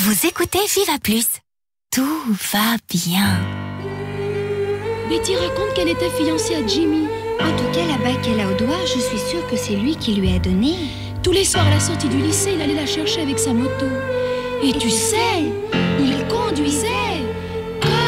Vous écoutez Viva Plus. Tout va bien. Betty raconte qu'elle était fiancée à Jimmy. En tout cas, la bague qu'elle a au doigt, je suis sûre que c'est lui qui lui a donné. Tous les soirs à la sortie du lycée, il allait la chercher avec sa moto. Et tu sais, il conduisait.